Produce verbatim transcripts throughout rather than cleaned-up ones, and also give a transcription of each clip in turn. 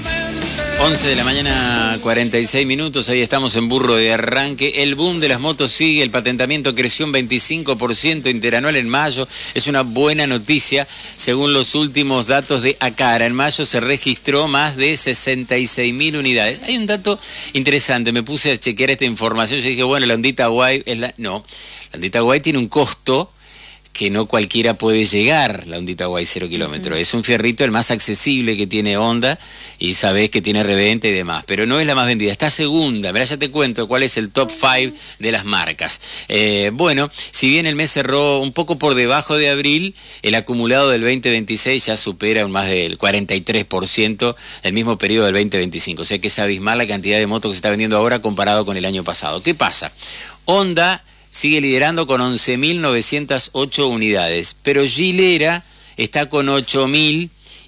once de la mañana, cuarenta y seis minutos, ahí estamos en Burro de Arranque. El boom de las motos sigue, el patentamiento creció un veinticinco por ciento interanual en mayo. Es una buena noticia, según los últimos datos de ACARA. En mayo se registró más de sesenta y seis mil unidades. Hay un dato interesante, me puse a chequear esta información. Yo dije, bueno, la Hondita Guay es la... No, la Hondita Guay tiene un costo que no cualquiera puede llegar, la Hondita Guay cero kilómetros. Uh-huh. Es un fierrito el más accesible que tiene Honda y sabés que tiene reventa y demás, pero no es la más vendida, está segunda. Mirá, ya te cuento cuál es el top cinco de las marcas. Eh, bueno, si bien el mes cerró un poco por debajo de abril, el acumulado del veinte veintiséis ya supera un más del cuarenta y tres por ciento del mismo periodo del veinte veinticinco, o sea que es abismal la cantidad de motos que se está vendiendo ahora comparado con el año pasado. ¿Qué pasa? Honda sigue liderando con once mil novecientas ocho unidades, pero Gilera está con ocho mil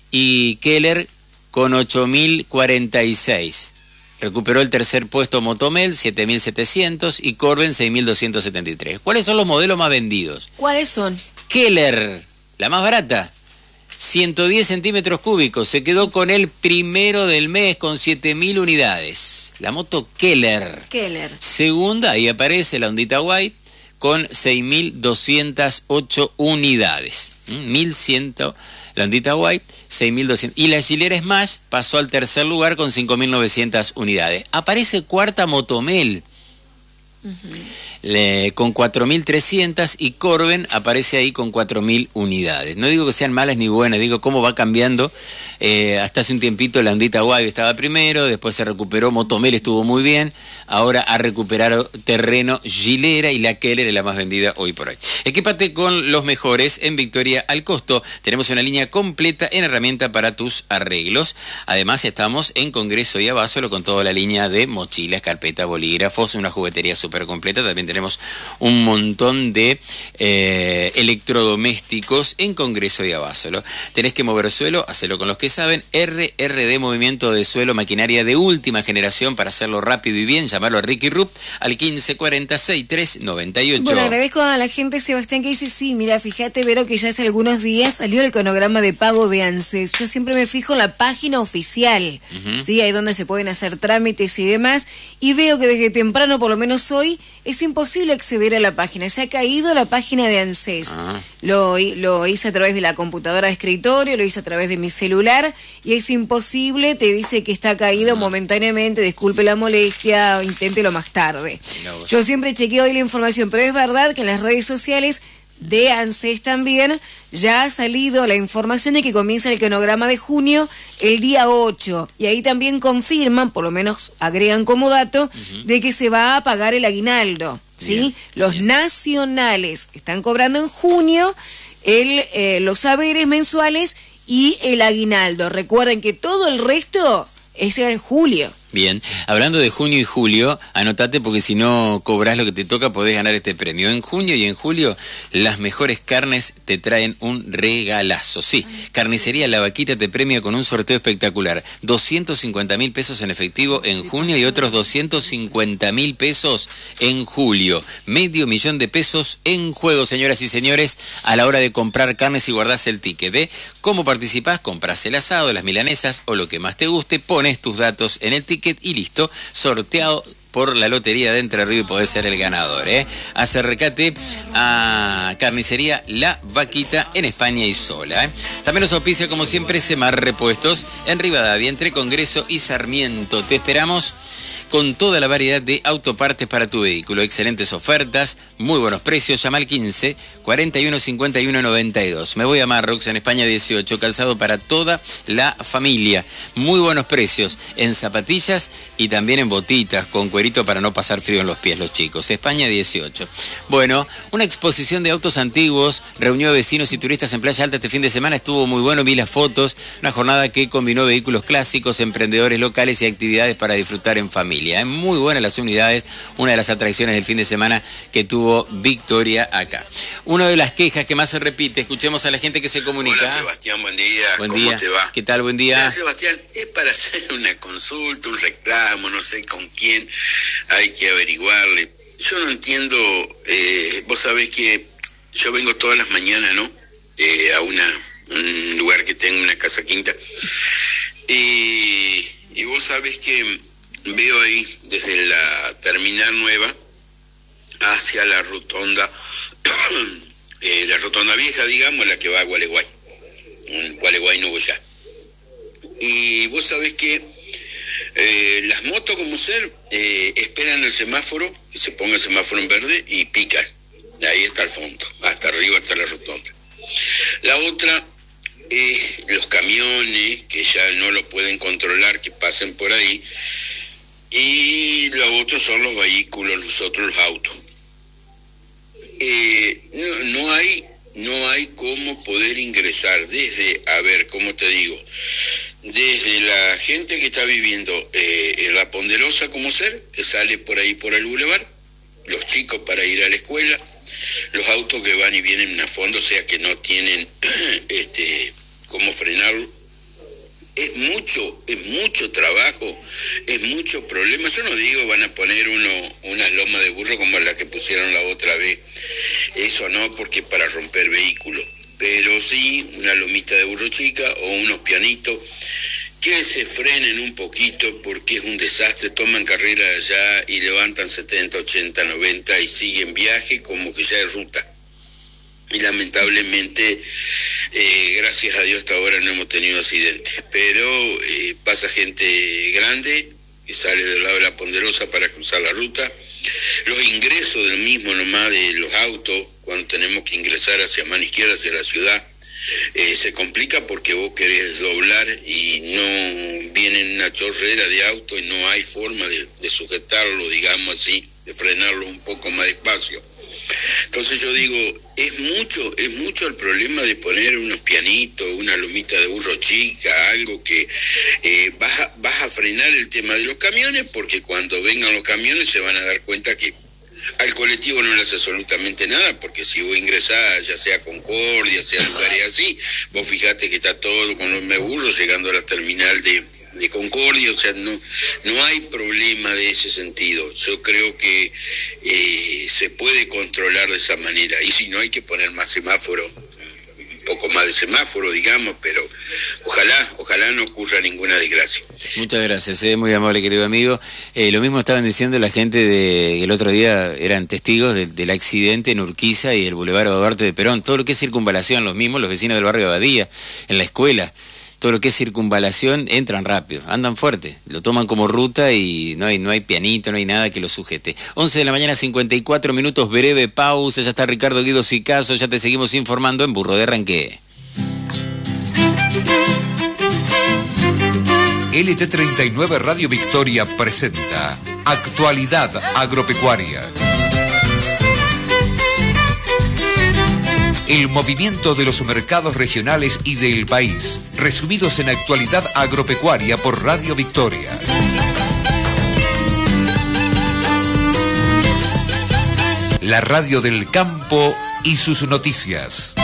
y Keller con ocho mil cuarenta y seis. Recuperó el tercer puesto Motomel, siete mil setecientos, y Corben, seis mil doscientos setenta y tres. ¿Cuáles son los modelos más vendidos? ¿Cuáles son? Keller, la más barata, ciento diez centímetros cúbicos, se quedó con el primero del mes con siete mil unidades. La moto Keller. Keller. Segunda, ahí aparece la Hondita Guay con seis mil doscientas ocho unidades. mil cien, la Hondita Guay, seis mil doscientos. Y la Gilera Smash pasó al tercer lugar con cinco mil novecientas unidades. Aparece cuarta Motomel. Uh-huh. Le, con cuatro mil trescientas, y Corben aparece ahí con cuatro mil unidades. No digo que sean malas ni buenas, digo cómo va cambiando. Eh, hasta hace un tiempito la Hondita Guay estaba primero, después se recuperó, Motomel estuvo muy bien, ahora ha recuperado terreno Gilera, y la Keller es la más vendida hoy por hoy. Equípate con los mejores en Victoria al Costo. Tenemos una línea completa en herramienta para tus arreglos. Además estamos en Congreso y Abasolo con toda la línea de mochilas, carpetas, bolígrafos, una juguetería súper completa. También tenemos un montón de eh, electrodomésticos en Congreso y Abasolo. Tenés que mover suelo, hacelo con los que saben. R R D Movimiento de Suelo, maquinaria de última generación para hacerlo rápido y bien. Llamarlo a Ricky Rupp al quince cuarenta sesenta y tres noventa y ocho. Bueno, agradezco a la gente, Sebastián, que dice, sí, mira, fíjate, Vero, que ya hace algunos días salió el cronograma de pago de ANSES. Yo siempre me fijo en la página oficial, uh-huh. ¿sí? Ahí donde se pueden hacer trámites y demás, y veo que desde temprano, por lo menos hoy, es imposible acceder a la página. Se ha caído la página de ANSES. Ah. Lo, lo hice a través de la computadora de escritorio, lo hice a través de mi celular, y es imposible, te dice que está caído ah. momentáneamente, disculpe la molestia, inténtelo más tarde. No, yo siempre chequeo hoy la información, pero es verdad que en las redes sociales de ANSES también ya ha salido la información de que comienza el cronograma de junio el día ocho, y ahí también confirman, por lo menos agregan como dato, uh-huh. de que se va a pagar el aguinaldo, ¿sí? Bien, los bien. Nacionales están cobrando en junio el, eh, los saberes mensuales y el aguinaldo. Recuerden que todo el resto es en julio. Bien, hablando de junio y julio, anotate porque si no cobras lo que te toca podés ganar este premio. En junio y en julio las mejores carnes te traen un regalazo. Sí, Carnicería La Vaquita te premia con un sorteo espectacular. doscientos cincuenta mil pesos en efectivo en junio y otros doscientos cincuenta mil pesos en julio. Medio millón de pesos en juego, señoras y señores, a la hora de comprar carnes y guardás el ticket. ¿eh? ¿Cómo participás? Compras el asado, las milanesas o lo que más te guste, pones tus datos en el ticket y listo, sorteado por la Lotería de Entre Ríos y podés ser el ganador. ¿eh? Acércate a Carnicería La Vaquita en España y Sola. ¿eh? También nos auspicia, como siempre, Semar Repuestos en Rivadavia, entre Congreso y Sarmiento. Te esperamos con toda la variedad de autopartes para tu vehículo. Excelentes ofertas, muy buenos precios. Llama al quince cuarenta y uno cincuenta y uno noventa y dos. Me voy a Marrox en España dieciocho, calzado para toda la familia. Muy buenos precios en zapatillas y también en botitas con cuerito para no pasar frío en los pies los chicos. España dieciocho. Bueno, una exposición de autos antiguos reunió a vecinos y turistas en Playa Alta este fin de semana. Estuvo muy bueno, vi las fotos. Una jornada que combinó vehículos clásicos, emprendedores locales y actividades para disfrutar en familia. ¿eh? Muy buenas las unidades, una de las atracciones del fin de semana que tuvo Victoria acá. Una de las quejas que más se repite, escuchemos a la gente que se comunica. Hola Sebastián, buen día. Buen ¿Cómo día. te va? ¿Qué tal? Buen día. Hola Sebastián, es para hacer una consulta, un reclamo, no sé con quién hay que averiguarle. Yo no entiendo, eh, vos sabés que yo vengo todas las mañanas, ¿no? Eh, a una, un lugar que tengo, una casa quinta. Y vos sabés que veo ahí desde la terminal nueva hacia la rotonda, eh, la rotonda vieja, digamos, la que va a Gualeguay, Gualeguay Nuevo Ya. Y vos sabés que eh, las motos como ser eh, esperan el semáforo, que se ponga el semáforo en verde y pican. Ahí está el fondo, hasta arriba está la rotonda. La otra es los camiones, que ya no lo pueden controlar, que pasen por ahí. Y lo otro son los vehículos, los otros los autos. Eh, no, no hay no hay cómo poder ingresar desde, a ver, ¿cómo te digo? Desde la gente que está viviendo eh, en La Ponderosa como ser, que sale por ahí por el bulevar, los chicos para ir a la escuela, los autos que van y vienen a fondo, o sea que no tienen este cómo frenarlo. Es mucho, es mucho trabajo, es mucho problema. Yo no digo van a poner uno unas lomas de burro como la que pusieron la otra vez. Eso no, porque es para romper vehículos. Pero sí una lomita de burro chica o unos pianitos que se frenen un poquito, porque es un desastre. Toman carrera allá y levantan setenta, ochenta, noventa y siguen viaje como que ya es ruta. Y lamentablemente, eh, gracias a Dios hasta ahora no hemos tenido accidentes, pero eh, pasa gente grande que sale del lado de La Ponderosa para cruzar la ruta. Los ingresos del mismo nomás de los autos, cuando tenemos que ingresar hacia mano izquierda, hacia la ciudad, eh, se complica porque vos querés doblar y no viene una chorrera de auto y no hay forma de, de sujetarlo, digamos así, de frenarlo un poco más despacio. Entonces yo digo, es mucho, es mucho el problema de poner unos pianitos, una lomita de burro chica, algo que eh, vas, a, vas a frenar el tema de los camiones, porque cuando vengan los camiones se van a dar cuenta que al colectivo no le hace absolutamente nada, porque si vos ingresás, ya sea Concordia, sea lugares así, vos fijate que está todo con los burros llegando a la terminal de... de Concordia, o sea, no no hay problema de ese sentido. Yo creo que eh, se puede controlar de esa manera, y si no hay que poner más semáforo, un poco más de semáforo, digamos, pero ojalá, ojalá no ocurra ninguna desgracia. Muchas gracias, eh, muy amable querido amigo. Eh, lo mismo estaban diciendo la gente de el otro día, eran testigos de, del accidente en Urquiza y el Boulevard Duarte de Perón, todo lo que es circunvalación, los mismos, los vecinos del barrio Abadía, en la escuela. Todo lo que es circunvalación entran rápido, andan fuerte, lo toman como ruta y no hay no hay pianito, no hay nada que lo sujete. once de la mañana, cincuenta y cuatro minutos, breve pausa, ya está Ricardo Guido Sicaso, ya te seguimos informando en Burro de Arranque. L T treinta y nueve Radio Victoria presenta Actualidad Agropecuaria. El movimiento de los mercados regionales y del país, resumidos en Actualidad Agropecuaria por Radio Victoria. La radio del campo y sus noticias.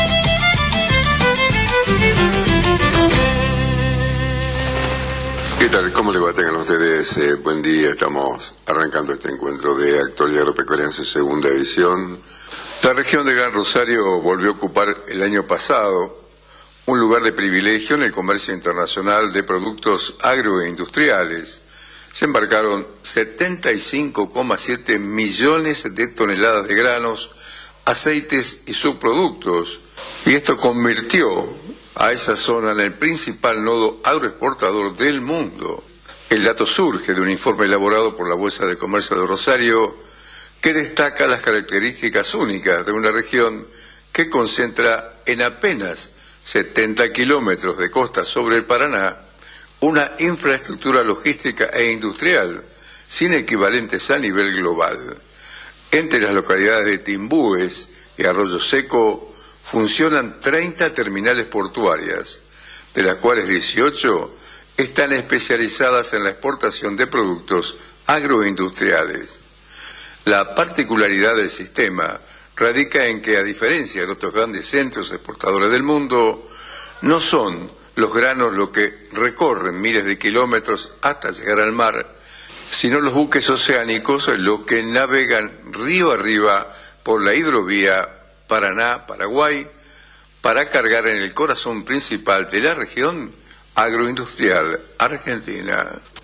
¿Qué tal? ¿Cómo le va? Tengan ustedes eh, buen día. Estamos arrancando este encuentro de Actualidad Agropecuaria en su segunda edición. La región de Gran Rosario volvió a ocupar el año pasado un lugar de privilegio en el comercio internacional de productos agroindustriales. Se embarcaron setenta y cinco coma siete millones de toneladas de granos, aceites y subproductos, y esto convirtió a esa zona en el principal nodo agroexportador del mundo. El dato surge de un informe elaborado por la Bolsa de Comercio de Rosario que destaca las características únicas de una región que concentra en apenas setenta kilómetros de costa sobre el Paraná una infraestructura logística e industrial sin equivalentes a nivel global. Entre las localidades de Timbúes y Arroyo Seco funcionan treinta terminales portuarias, de las cuales dieciocho están especializadas en la exportación de productos agroindustriales. La particularidad del sistema radica en que, a diferencia de otros grandes centros exportadores del mundo, no son los granos lo que recorren miles de kilómetros hasta llegar al mar, sino los buques oceánicos los que navegan río arriba por la hidrovía Paraná-Paraguay para cargar en el corazón principal de la región agroindustrial argentina.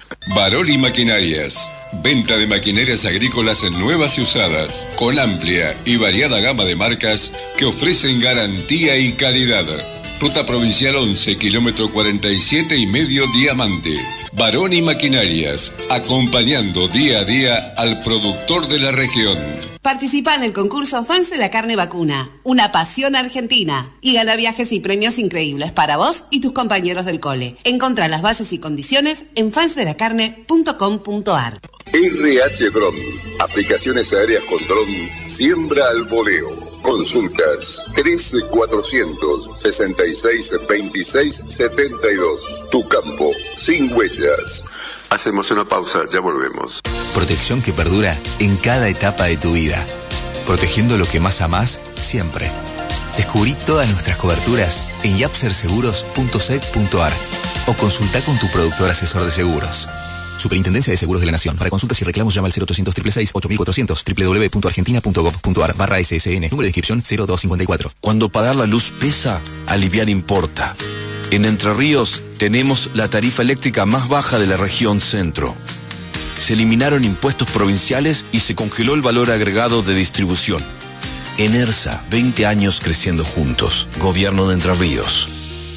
Baroni Maquinarias. Venta de maquinarias agrícolas nuevas y usadas, con amplia y variada gama de marcas que ofrecen garantía y calidad. Ruta Provincial once, kilómetro cuarenta y siete y medio Diamante. Baroni Maquinarias, acompañando día a día al productor de la región. Participa en el concurso Fans de la Carne Vacuna, una pasión argentina, y gana viajes y premios increíbles para vos y tus compañeros del cole. Encontrá las bases y condiciones en fans de la carne punto com punto a r. R H Dron, aplicaciones aéreas con dron, siembra al voleo. Consultas trece cuatrocientos sesenta y seis veintiséis setenta y dos. Tu campo, sin huellas. Hacemos una pausa, ya volvemos. Protección que perdura en cada etapa de tu vida. Protegiendo lo que más amás, siempre. Descubrí todas nuestras coberturas en yapser seguros punto sec punto a r o consulta con tu productor asesor de seguros. Superintendencia de Seguros de la Nación. Para consultas y reclamos llama al cero ochocientos, seiscientos sesenta y seis, ocho mil cuatrocientos, doble u doble u doble u punto argentina punto gov punto a r barra S S N. Número de inscripción cero dos cincuenta y cuatro. Cuando pagar la luz pesa, aliviar importa. En Entre Ríos tenemos la tarifa eléctrica más baja de la región centro. Se eliminaron impuestos provinciales y se congeló el valor agregado de distribución. Enersa, veinte años creciendo juntos. Gobierno de Entre Ríos.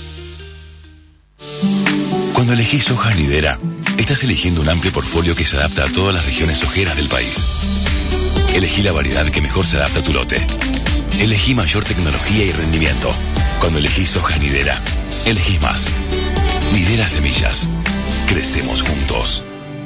Cuando elegís soja Nidera, estás eligiendo un amplio portfolio que se adapta a todas las regiones sojeras del país. Elegí la variedad que mejor se adapta a tu lote. Elegí mayor tecnología y rendimiento. Cuando elegís soja Nidera, elegís más. Nidera Semillas. Crecemos juntos.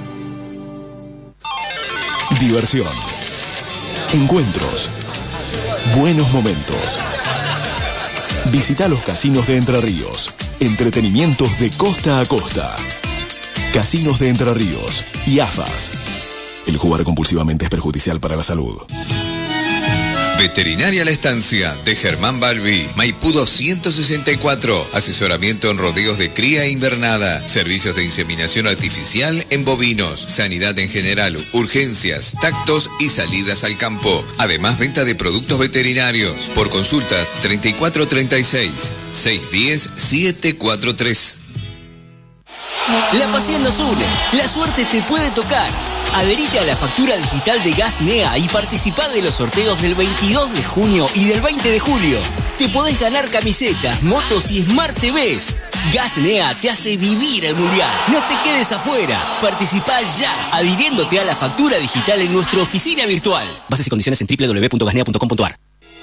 Diversión. Encuentros. Buenos momentos. Visita los casinos de Entre Ríos. Entretenimientos de costa a costa. Casinos de Entre Ríos y A F A S. El jugar compulsivamente es perjudicial para la salud. Veterinaria La Estancia, de Germán Balbi, Maipú doscientos sesenta y cuatro. Asesoramiento en rodeos de cría e invernada. Servicios de inseminación artificial en bovinos. Sanidad en general, urgencias, tactos y salidas al campo. Además, venta de productos veterinarios. Por consultas, treinta y cuatro treinta y seis, seiscientos diez, setecientos cuarenta y tres. La pasión nos une, la suerte te puede tocar. Adherite a la factura digital de Gas N E A y participá de los sorteos del veintidós de junio y del veinte de julio. Te podés ganar camisetas, motos y Smart T Vs. Gas N E A te hace vivir el mundial. No te quedes afuera. Participá ya, adhiriéndote a la factura digital en nuestra oficina virtual. Bases y condiciones en doble u doble u doble u punto gasnea punto com punto a r.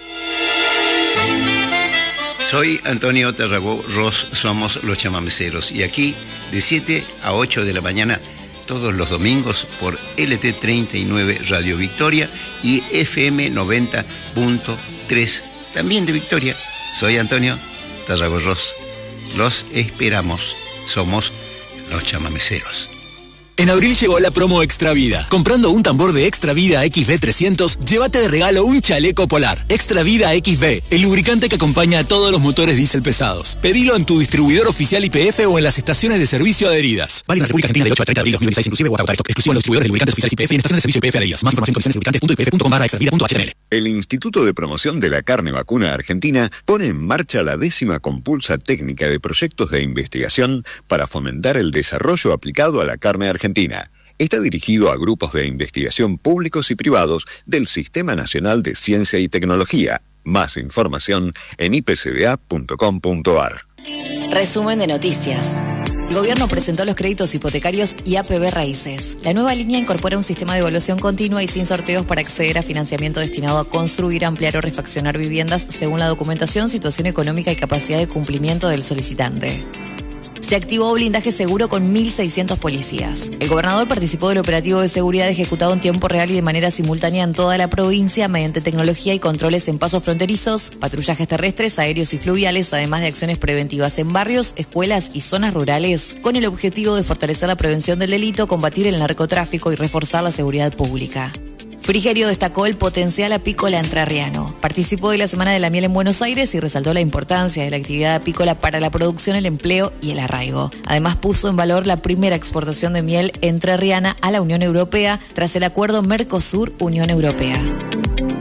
Soy Antonio Tarragó Ross, somos los chamameceros, y aquí de siete a ocho de la mañana todos los domingos por L T treinta y nueve Radio Victoria y F M noventa punto tres, también de Victoria. Soy Antonio Tarragó Ross. Los esperamos. Somos los chamameceros. En abril llegó la promo Extra Vida. Comprando un tambor de Extra Vida X V trescientos, llévate de regalo un chaleco polar. Extra Vida X V, el lubricante que acompaña a todos los motores diésel pesados. Pedilo en tu distribuidor oficial Y P F o en las estaciones de servicio adheridas. Válido en la República Argentina del ocho al treinta de abril de dos mil veintiséis, inclusive Guatacota Stock. Exclusivo en los distribuidores de lubricantes oficiales Y P F y en estaciones de servicio Y P F adheridas. Más información en condiciones lubricantes punto y p f punto com barra extra vida punto h t m l. El Instituto de Promoción de la Carne Vacuna Argentina pone en marcha la décima compulsa técnica de proyectos de investigación para fomentar el desarrollo aplicado a la carne argentina. Está dirigido a grupos de investigación públicos y privados del Sistema Nacional de Ciencia y Tecnología. Más información en i p c b a punto com punto a r. Resumen de noticias. El gobierno presentó los créditos hipotecarios y A P B Raíces. La nueva línea incorpora un sistema de evaluación continua y sin sorteos para acceder a financiamiento destinado a construir, ampliar o refaccionar viviendas según la documentación, situación económica y capacidad de cumplimiento del solicitante. Se activó blindaje seguro con mil seiscientos policías. El gobernador participó del operativo de seguridad ejecutado en tiempo real y de manera simultánea en toda la provincia mediante tecnología y controles en pasos fronterizos, patrullajes terrestres, aéreos y fluviales, además de acciones preventivas en barrios, escuelas y zonas rurales, con el objetivo de fortalecer la prevención del delito, combatir el narcotráfico y reforzar la seguridad pública. Frigerio destacó el potencial apícola entrerriano. Participó de la Semana de la Miel en Buenos Aires y resaltó la importancia de la actividad apícola para la producción, el empleo y el arraigo. Además, puso en valor la primera exportación de miel entrerriana a la Unión Europea tras el acuerdo Mercosur-Unión Europea.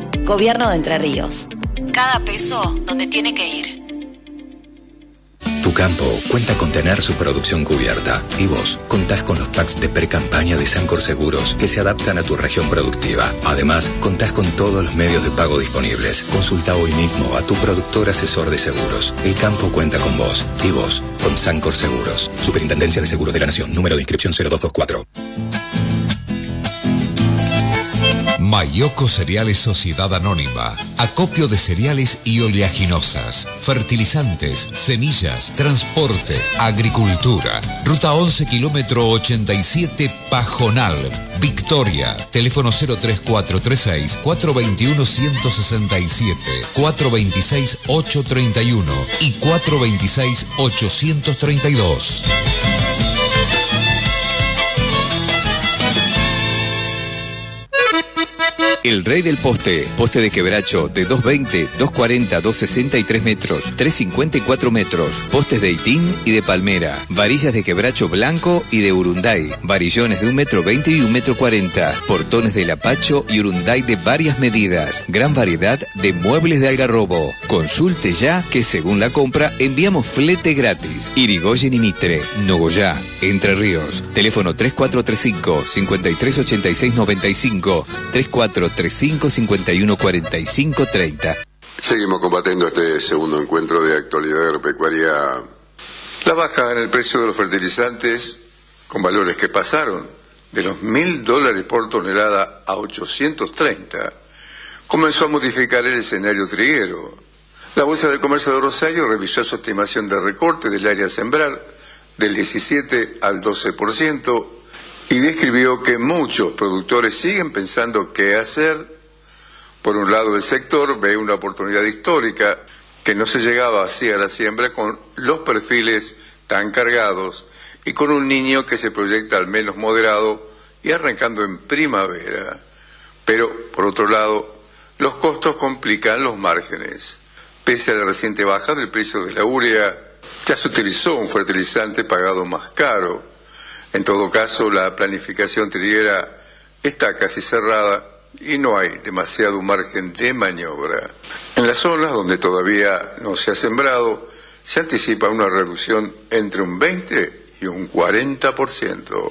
Gobierno de Entre Ríos. Cada peso donde tiene que ir. Tu campo cuenta con tener su producción cubierta. Y vos contás con los packs de pre-campaña de Sancor Seguros que se adaptan a tu región productiva. Además, contás con todos los medios de pago disponibles. Consulta hoy mismo a tu productor asesor de seguros. El campo cuenta con vos. Y vos con Sancor Seguros. Superintendencia de Seguros de la Nación. Número de inscripción cero dos dos cuatro. Mayoco Cereales Sociedad Anónima. Acopio de cereales y oleaginosas, fertilizantes, semillas, transporte, agricultura. Ruta once, kilómetro ochenta y siete, Pajonal, Victoria. Teléfono cero tres cuatro tres seis, cuatro dos uno, uno seis siete, cuatro dos seis, ocho tres uno y cuatro dos seis, ocho tres dos. El rey del poste, poste de quebracho de dos veinte, dos cuarenta, dos sesenta y tres metros, tres cincuenta y cuatro metros, postes de itín y de palmera, varillas de quebracho blanco y de urunday, varillones de un metro veinte y un metro cuarenta, portones de lapacho y urunday de varias medidas, gran variedad de muebles de algarrobo. Consulte ya que según la compra enviamos flete gratis. Irigoyen y Mitre, Nogoyá, Entre Ríos. Teléfono tres cuatro tres cinco, cinco tres ocho seis nueve cinco, tres cuatro tres cinco, cinco uno cuatro cinco tres cero. Seguimos combatiendo este segundo encuentro de actualidad agropecuaria. La baja en el precio de los fertilizantes, con valores que pasaron de los mil dólares por tonelada a ochocientos treinta, comenzó a modificar el escenario triguero. La Bolsa de Comercio de Rosario revisó su estimación de recorte del área a sembrar del diecisiete al doce por ciento y describió que muchos productores siguen pensando qué hacer. Por un lado, el sector ve una oportunidad histórica que no se llegaba así a la siembra con los perfiles tan cargados y con un niño que se proyecta al menos moderado y arrancando en primavera. Pero, por otro lado, los costos complican los márgenes. Pese a la reciente baja del precio de la urea, ya se utilizó un fertilizante pagado más caro. En todo caso, la planificación triguera está casi cerrada y no hay demasiado margen de maniobra. En las zonas donde todavía no se ha sembrado, se anticipa una reducción entre un veinte y un cuarenta por ciento.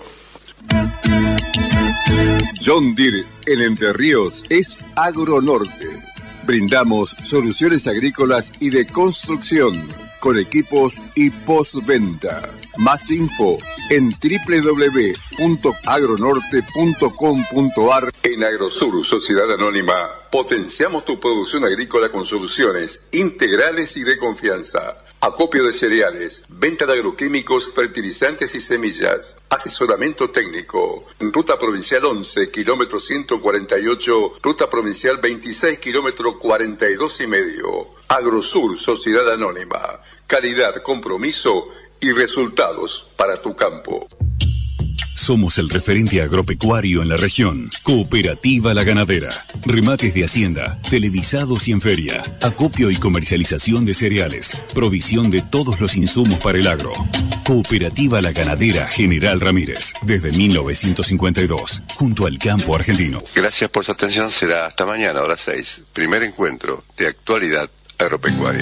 John Deere en Entre Ríos es Agronorte. Brindamos soluciones agrícolas y de construcción con equipos y postventa. Más info en doble u doble u doble u punto agronorte punto com punto a r. En Agrosur, Sociedad Anónima, potenciamos tu producción agrícola con soluciones integrales y de confianza. Acopio de cereales, venta de agroquímicos, fertilizantes y semillas, asesoramiento técnico. Ruta Provincial once, kilómetro ciento cuarenta y ocho, Ruta Provincial veintiséis, kilómetro cuarenta y dos y medio. Agrosur, Sociedad Anónima. Calidad, compromiso y resultados para tu campo. Somos el referente agropecuario en la región. Cooperativa La Ganadera. Remates de hacienda, televisados y en feria. Acopio y comercialización de cereales. Provisión de todos los insumos para el agro. Cooperativa La Ganadera General Ramírez. Desde mil novecientos cincuenta y dos. Junto al campo argentino. Gracias por su atención. Será hasta mañana a las seis. Primer encuentro de actualidad agropecuaria.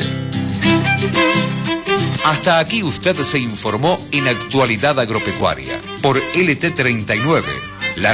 Hasta aquí usted se informó en Actualidad Agropecuaria por L T treinta y nueve,